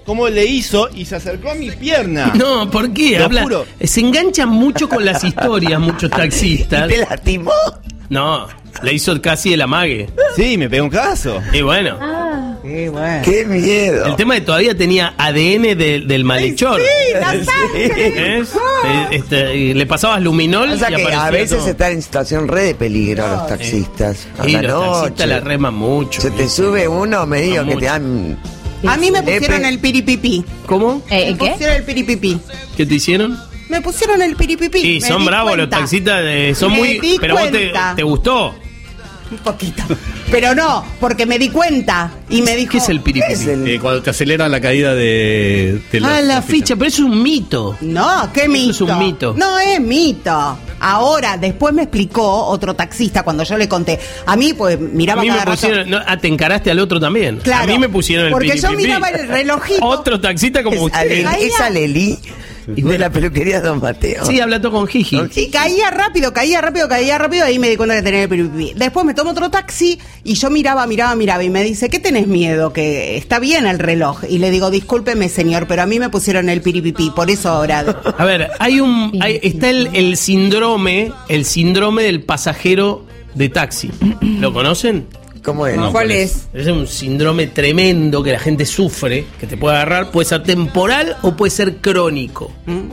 cómo le hizo y se acercó a mi pierna. No, ¿por qué? Lo juro. Se enganchan mucho con las historias, muchos taxistas. ¿Y te lastimó? No, le hizo casi el amague. Sí, me pegó un cagazo. Y bueno, Bueno. ¡Qué miedo! el tema de todavía tenía ADN del malhechor. Sí, la sangre. ¿Ves? Y le pasabas luminol O sea y que aparecía a veces todo. están en situación re de peligro los taxistas. A Y la los noche. taxistas la reman mucho. Se te ¿viste? sube uno medio que Mucho. te dan... A mí me pusieron Epe. el piripipí. ¿Cómo? Me ¿Qué? pusieron el piripipí. ¿Qué te hicieron? Me pusieron el piripipí. Sí, Me son di bravos los cuenta. taxistas, son Me muy... di Pero vos cuenta. te gustó. Un poquito. Pero no, porque me di cuenta. Y me dijo... ¿Qué es el piripipí? Es el- Cuando te aceleran la caída de La ficha, pero eso es un mito. No, qué mito. es un mito. No es mito. Ahora, después me explicó otro taxista cuando yo le conté. A mí, pues, A miraba mí me cada rato. pusieron... No, te encaraste al otro también. Claro. A mí me pusieron el Porque yo piripipí. miraba el relojito. Otro taxista como Es usted. es Alelí de la peluquería Don Mateo. Sí, habla todo con Gigi. Y caía rápido. Ahí me di cuenta que tenía el piripipí. Después me tomo otro taxi y yo miraba. Y me dice, ¿qué tenés miedo? Que está bien el reloj. Y le digo, discúlpeme, señor, pero a mí me pusieron el piripipí. Por eso ahora... A ver, está el síndrome del pasajero de taxi. ¿Lo conocen? ¿Cómo es? No. ¿Cuál es? Es un síndrome tremendo que la gente sufre, que te puede agarrar, puede ser temporal o puede ser crónico.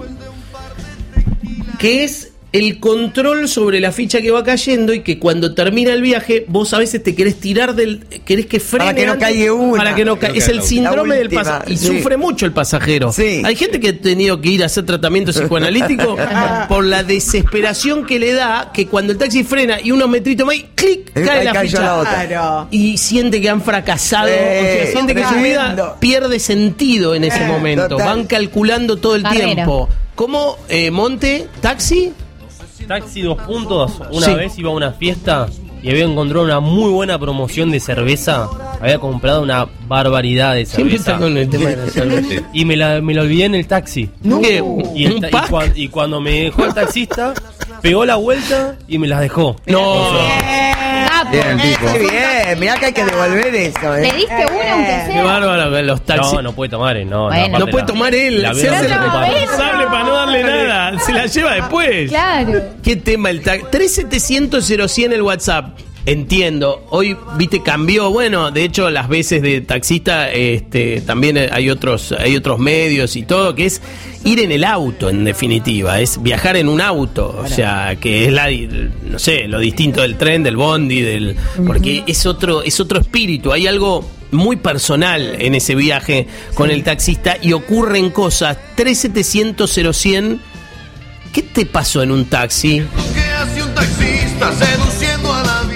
Que es el control sobre la ficha que va cayendo y que cuando termina el viaje, vos a veces te querés tirar querés que frene. Para que no antes, caiga una. Para que no caiga. Es el síndrome La del última, pasajero. Y sí. sufre mucho el pasajero. Sí. Hay gente que ha tenido que ir a hacer tratamiento psicoanalítico por la desesperación que le da que cuando el taxi frena y unos metritos más, clic, cae la cayó ficha. la otra. Claro. Y siente que han fracasado, o sea, siente que su vida tremendo. pierde sentido en ese momento. total. Van calculando todo el Carrera. tiempo. ¿Cómo, Monte, taxi? Taxi 2 puntos. Una Sí. vez iba a una fiesta y había encontrado una muy buena promoción de cerveza. Había comprado una barbaridad de Siempre cerveza. está con el tema de la cerveza. Y me la olvidé en el taxi. ¿Qué? Y, ¿Un pack? y cuando me dejó el taxista, pegó la vuelta y me las dejó. No. Capo. Bien, tipo. Qué bien, mirá que hay que devolver eso, ¿Le diste una aunque Qué sea? bárbaro los taxis. No puede tomar, no. Bueno. aparte No puede tomar él, la se veo hace preocupada. responsable para no darle nada, se la lleva después. Claro. ¿Qué tema el taxi? 3700-0100 el WhatsApp. Entiendo, hoy, viste, cambió, bueno, de hecho las veces de taxista también hay otros medios y todo, que es ir en el auto en definitiva, es viajar en un auto, o sea, que es no sé, lo distinto del tren, del bondi, porque es otro espíritu, hay algo muy personal en ese viaje con el taxista y ocurren cosas. 3700-0100, ¿qué te pasó en un taxi? ¿Qué hace un taxista seduciendo a la vida?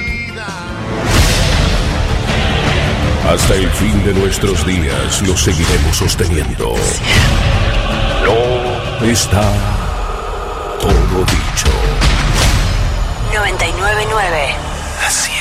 Hasta el fin de nuestros días lo seguiremos sosteniendo. No está todo dicho. 99.9